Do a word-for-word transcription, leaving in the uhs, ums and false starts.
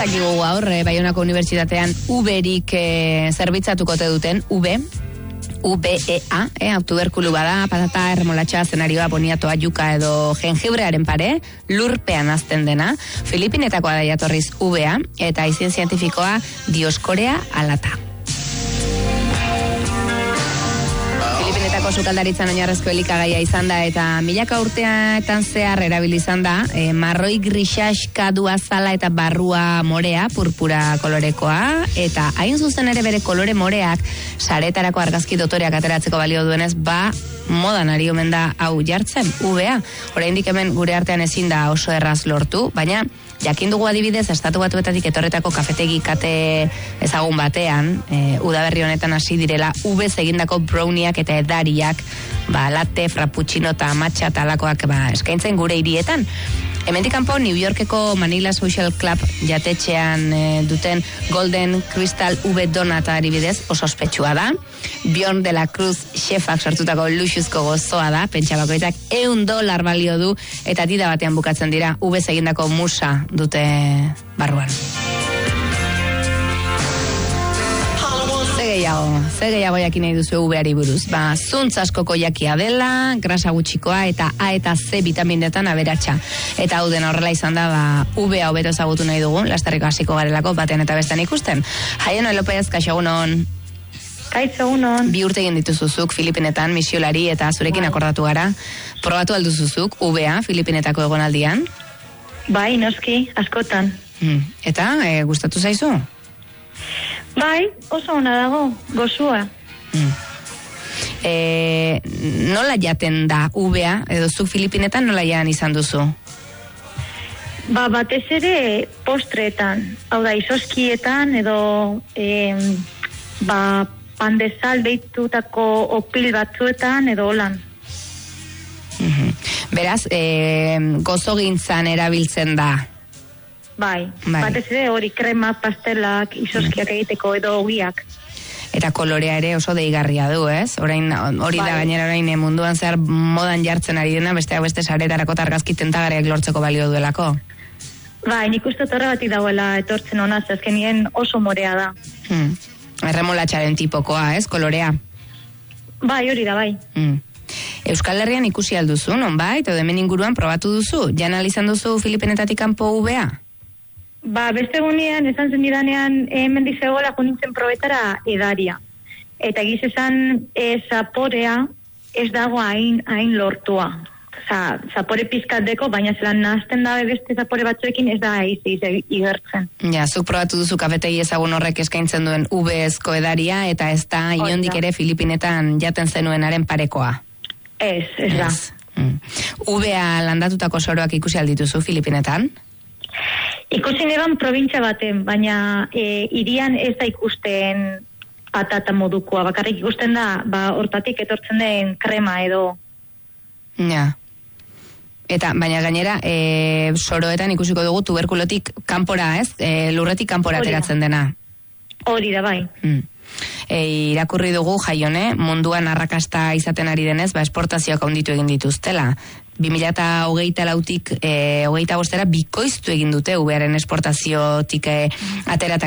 dakigu gaur, eh, Baionako Unibertsitatean uberik eh, zerbitzatuko te duten, ube, U B E A, eh, tuberkulu bada, patata, erremolatxa, zenarioa, boniatoa, juka edo jengibrearen pare, lurpean azten dena. Filipinetakoa da jatorriz U B A, eta izen zientifikoa Dioskorea alata. Filipinetako sukaldaritzan oinarrezko elikagaia izan da, eta milaka urteetan zehar erabili izan da, e, marroi grisaxka du azala eta barrua morea, purpura kolorekoa, eta hain zuzen ere bere kolore moreak saretarako argazki dotoreak ateratzeko balio duenez, ba modan ari omen da hau jartzen, U B A. Oraindik hemen gure artean ezin da oso erraz lortu, baina jakin dugu adibidez, estatu batuetatik etorretako kafetegi kate ezagun batean, e, udaberri honetan hasi direla, ubez egindako browniak eta edariak, ba, latte, frappuccino eta matcha talakoak ba, eskaintzen gure hirietan. Hemendik kanpo New Yorkeko Manila Social Club jatetxean e, duten Golden Crystal U B Donut adibidez oso ospetsua da. Bjorn de la Cruz chefak sortutako luxuzko gozoa da, pentsa bakoitzak ehun dolar balio du, eta dida batean bukatzen dira, ubez egindako musa dute barruan. Gehiago, ze gehiago jakin nahi duzu ubeari buruz. Ba, zuntz askoko jakia dela, grasa gutxikoa eta A eta C vitaminetan aberatsa. Eta hau dena horrela izan da, ba, ubea hobeto ezagutu nahi dugun, lasterriko hasiko garelako batean eta bestean ikusten. Jaion Lopez, kaixo egunon. Kaixo egunon. Bi urte egin dituzuzuk Filipinetan misiolari eta zurekin akordatu gara. Probatu alduzuzuk ubea Filipinetako egonaldian? Bai, noski, askotan. Hmm. Eta, e, gustatu zaizu? Bai, oso ona dago, gozua. Mm. E, nola jaten da ubea, edo zu Filipinetan nola jan izan duzu? Ba, batez ere postreetan, hau da, izoskietan, edo e, ba, pandesal deitutako opil batzuetan, edo holan. Mm-hmm. Beraz, e, gozogintzan erabiltzen da? Bai, bai. Batez ere hori krema, pastelak, izoskiak egiteko edo ogiak. Eta kolorea ere oso deigarria du, ez? Orain, hori bai. Da gainera orain munduan zehar modan jartzen ari dena, beste hau beste saretarako targazki tentagariak lortzeko balio duelako. Bai, nik uste horregatik dagoela etortzen honaz, azkenien oso morea da. Hmm. Erremolatxaren tipokoa, ez? Kolorea. Bai, hori da, bai. Hmm. Euskal Herrian ikusi alduzu, non bai? Eta hemen inguruan probatu duzu? Jan alizan duzu Filipinetatik kanpo ubea? Ba, beste egunean, esan zen didanean, hemen dizegoela junintzen probetara edaria. Eta egiz esan, e, zaporea ez dago hain, hain lortua. Osa, zapore pizkatdeko, baina zelan nazten dabe beste zapore batzuekin ez da aiz, aiz igertzen. Ja, zuk probatu duzu kafetegi ezagun horrek eskaintzen duen ubezko edaria, eta ez da inondik ere Filipinetan jaten zenuenaren parekoa. Ez, ez da. Mm. Ubea landatutako soroak ikusi aldituzu Filipinetan? Ikusi neban probintzia baten, baina e, irian ez da ikusten patata modukoa, bakarrik ikusten da, ba, hortatik etortzen den krema edo. Ja. Eta, baina gainera, e, soroetan ikusiko dugu tuberkulotik kanpora, ez? E, lurretik kanpora ateratzen dena. Hori da, bai. Mm. E, irakurri dugu Jaione, munduan arrakasta izaten ari denez, ba, esportazioak handitu egin dituztela. bi mila hogeita lautik, e, hogeita bostera bikoiztu egin dute ubearen esportaziotik e, ateratako